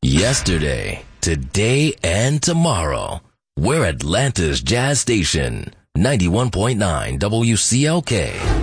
Yesterday, today, and tomorrow. We're Atlanta's Jazz Station. 91.9 WCLK.